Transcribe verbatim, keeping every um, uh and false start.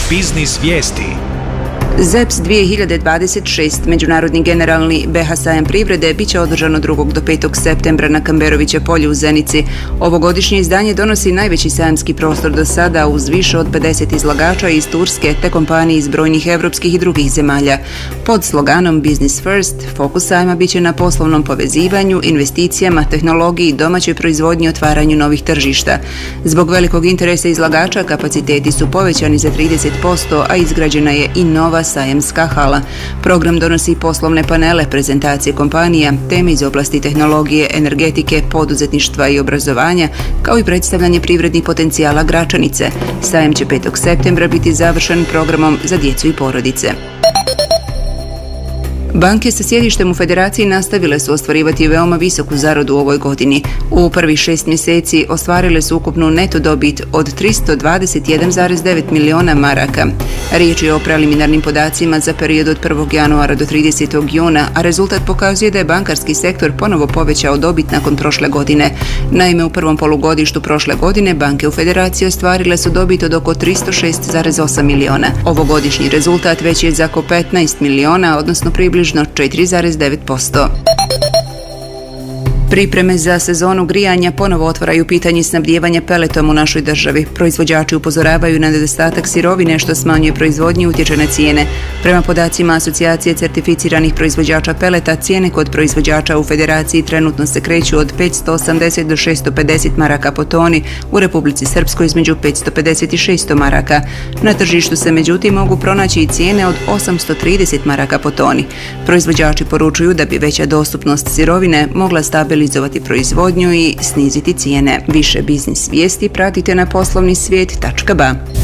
Biznis vijesti. Z E P S dvije hiljade dvadeset šest, međunarodni generalni B H sajam privrede, bit će održan od drugog do petog septembra na Kamberovića polju u Zenici. Ovogodišnje izdanje donosi najveći sajamski prostor do sada uz više od pedeset izlagača iz Turske te kompanije iz brojnih evropskih i drugih zemalja. Pod sloganom Business First, fokus sajma bit će na poslovnom povezivanju, investicijama, tehnologiji, domaćoj proizvodnji i otvaranju novih tržišta. Zbog velikog interesa izlagača kapaciteti su povećani za trideset posto, a izgrađena je i nova sajamska hala. Program donosi poslovne panele, prezentacije kompanija, teme iz oblasti tehnologije, energetike, poduzetništva i obrazovanja, kao i predstavljanje privrednih potencijala Gračanice. Sajam će petog septembra biti završen programom za djecu i porodice. Banke sa sjedištem u Federaciji nastavile su ostvarivati veoma visoku zaradu u ovoj godini. U prvih šest mjeseci ostvarile su ukupnu neto dobit od tristo dvadeset jedan zarez devet miliona maraka. Riječ je o preliminarnim podacima za period od prvog januara do tridesetog juna, a rezultat pokazuje da je bankarski sektor ponovo povećao dobit nakon prošle godine. Naime, u prvom polugodištu prošle godine banke u Federaciji ostvarile su dobit od oko tristo šest zarez osam miliona. Ovogodišnji rezultat veći je za oko petnaest miliona, odnosno približno četiri zarez devet posto. Pripreme za sezonu grijanja ponovo otvaraju pitanje snabdijevanja peletom u našoj državi. Proizvođači upozoravaju na nedostatak sirovine što smanjuje proizvodnju i utječe na cijene. Prema podacima Asocijacije certificiranih proizvođača peleta, cijene kod proizvođača u Federaciji trenutno se kreću od petsto osamdeset do šesto pedeset maraka po toni, u Republici Srpskoj između petsto pedeset i šesto maraka. Na tržištu se međutim mogu pronaći i cijene od osamsto trideset maraka po toni. Proizvođači poručuju da bi veća dostupnost sirovine mogla stabilizirati stabilizovati proizvodnju i sniziti cijene. Više biznis vijesti pratite na poslovni svijet tačka ba.